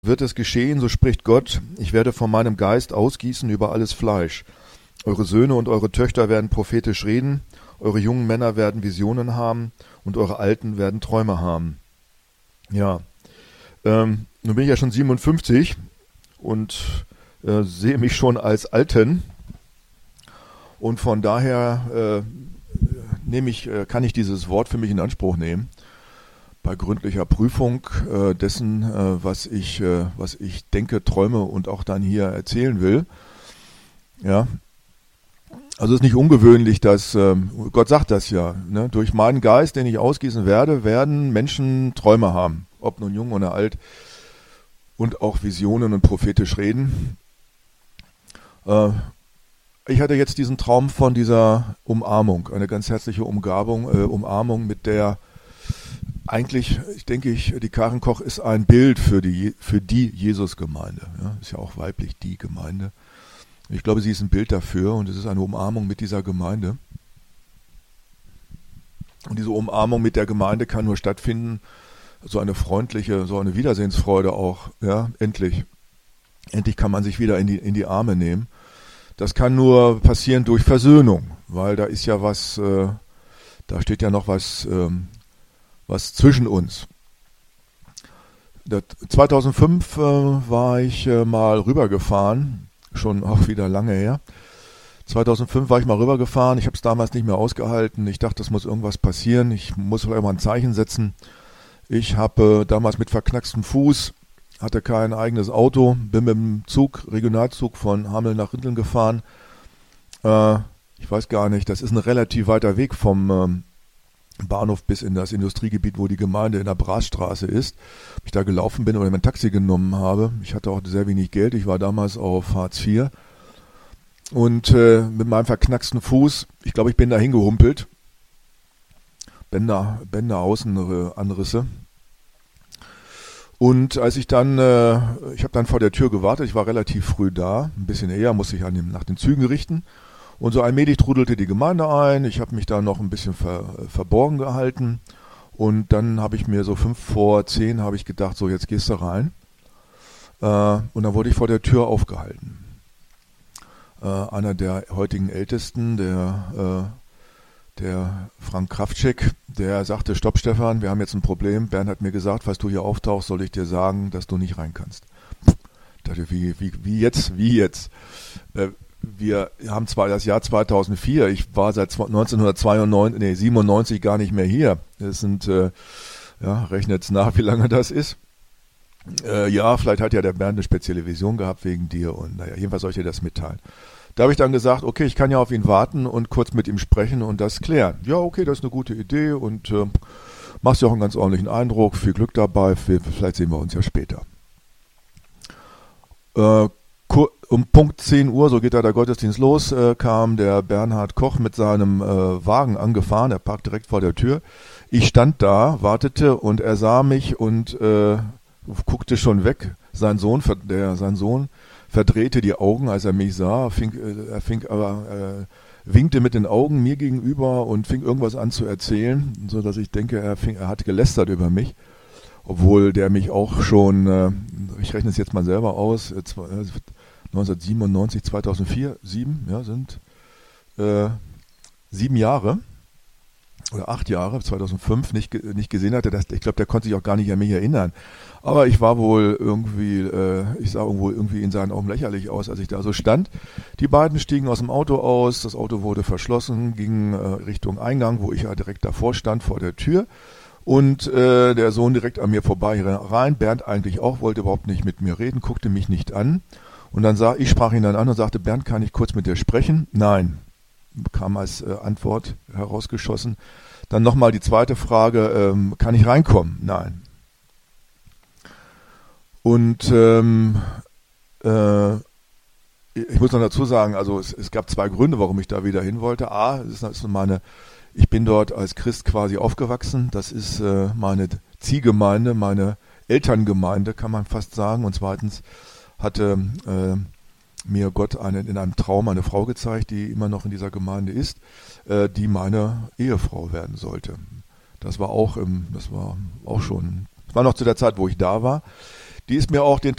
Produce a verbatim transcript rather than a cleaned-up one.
Wird es geschehen, so spricht Gott, ich werde von meinem Geist ausgießen über alles Fleisch. Eure Söhne und eure Töchter werden prophetisch reden, eure jungen Männer werden Visionen haben und eure Alten werden Träume haben. Ja, ähm, nun bin ich ja schon siebenundfünfzig und äh, sehe mich schon als Alten und von daher äh, nehme ich, äh, kann ich dieses Wort für mich in Anspruch nehmen. Bei gründlicher Prüfung äh, dessen, äh, was ich, äh, was ich denke, träume und auch dann hier erzählen will. Ja, also es ist nicht ungewöhnlich, dass ähm, Gott sagt das ja. Ne? Durch meinen Geist, den ich ausgießen werde, werden Menschen Träume haben, ob nun jung oder alt, und auch Visionen und prophetisch reden. Äh, ich hatte jetzt diesen Traum von dieser Umarmung, eine ganz herzliche Umgabung, äh, Umarmung, mit der eigentlich, ich denke, ich, die Karen Koch ist ein Bild für die, für die Jesusgemeinde. Ja, ist ja auch weiblich die Gemeinde. Ich glaube, sie ist ein Bild dafür und es ist eine Umarmung mit dieser Gemeinde. Und diese Umarmung mit der Gemeinde kann nur stattfinden, so eine freundliche, so eine Wiedersehensfreude auch. Ja, endlich. Endlich kann man sich wieder in die, in die Arme nehmen. Das kann nur passieren durch Versöhnung, weil da ist ja was, äh, da steht ja noch was, ähm, was zwischen uns. zweitausendfünf äh, war ich äh, mal rübergefahren, schon auch wieder lange her. zweitausendfünf war ich mal rübergefahren, ich habe es damals nicht mehr ausgehalten, ich dachte, es muss irgendwas passieren, ich muss vielleicht mal ein Zeichen setzen. Ich habe äh, damals mit verknackstem Fuß, hatte kein eigenes Auto, bin mit dem Zug, Regionalzug von Hameln nach Rinteln gefahren. Äh, ich weiß gar nicht, das ist ein relativ weiter Weg vom ähm, Bahnhof bis in das Industriegebiet, wo die Gemeinde in der Brasstraße ist. Ob ich da gelaufen bin oder mein Taxi genommen habe. Ich hatte auch sehr wenig Geld. Ich war damals auf Hartz vier. Und äh, mit meinem verknacksten Fuß, ich glaube, ich bin da hingehumpelt. Bänder, Bänder Außenanrisse. Und als ich dann, äh, ich habe dann vor der Tür gewartet, ich war relativ früh da, ein bisschen eher, musste ich an dem, nach den Zügen richten. Und so allmählich trudelte die Gemeinde ein, ich habe mich da noch ein bisschen ver, verborgen gehalten und dann habe ich mir so fünf vor zehn habe ich gedacht, so jetzt gehst du rein. Äh, und dann wurde ich vor der Tür aufgehalten. Äh, einer der heutigen Ältesten, der, äh, der Frank Kraftschek, der sagte, stopp Stefan, wir haben jetzt ein Problem. Bernd hat mir gesagt, falls du hier auftauchst, soll ich dir sagen, dass du nicht rein kannst. Ich dachte, wie, wie, wie jetzt, wie jetzt? Äh, Wir haben zwar das Jahr zweitausendvier, ich war seit neunzehnhundertzweiundneunzig, nee, siebenundneunzig gar nicht mehr hier. Das sind, äh, ja, rechnet's nach, wie lange das ist. Äh, ja, vielleicht hat ja der Bernd eine spezielle Vision gehabt wegen dir und naja, jedenfalls soll ich dir das mitteilen. Da habe ich dann gesagt, okay, ich kann ja auf ihn warten und kurz mit ihm sprechen und das klären. Ja, okay, das ist eine gute Idee und äh, machst ja auch einen ganz ordentlichen Eindruck, viel Glück dabei, vielleicht sehen wir uns ja später. Äh, Um Punkt zehn Uhr, so geht da der Gottesdienst los, äh, kam der Bernhard Koch mit seinem äh, Wagen angefahren, er parkt direkt vor der Tür. Ich stand da, wartete und er sah mich und äh, guckte schon weg. Sein Sohn, der, sein Sohn verdrehte die Augen, als er mich sah, fing, äh, er fing aber, äh, winkte mit den Augen mir gegenüber und fing irgendwas an zu erzählen, so dass ich denke, er, fing, er hatte gelästert über mich. Obwohl der mich auch schon, äh, ich rechne es jetzt mal selber aus, äh, neunzehnhundertsiebenundneunzig, zweitausendvier, sieben, ja, sind äh, sieben Jahre oder acht Jahre, zweitausendfünf nicht, nicht gesehen hatte. Das, ich glaube, der konnte sich auch gar nicht an mich erinnern. Aber ich war wohl irgendwie, äh, ich sah wohl irgendwie in seinen Augen lächerlich aus, als ich da so stand. Die beiden stiegen aus dem Auto aus, das Auto wurde verschlossen, ging äh, Richtung Eingang, wo ich ja direkt davor stand, vor der Tür. Und äh, der Sohn direkt an mir vorbei rein, Bernd eigentlich auch, wollte überhaupt nicht mit mir reden, guckte mich nicht an. Und dann sah ich, sprach ihn dann an und sagte, Bernd, kann ich kurz mit dir sprechen? Nein, kam als äh, Antwort herausgeschossen. Dann nochmal die zweite Frage, ähm, kann ich reinkommen? Nein. Und ähm, äh, ich muss noch dazu sagen, also es, es gab zwei Gründe, warum ich da wieder hin wollte. A, das ist, das ist meine, ich bin dort als Christ quasi aufgewachsen. Das ist äh, meine Ziehgemeinde, meine Elterngemeinde, kann man fast sagen. Und zweitens hatte äh, mir Gott eine, in einem Traum eine Frau gezeigt, die immer noch in dieser Gemeinde ist, äh, die meine Ehefrau werden sollte. Das war auch, im, das war auch schon, das war noch zu der Zeit, wo ich da war. die ist mir auch den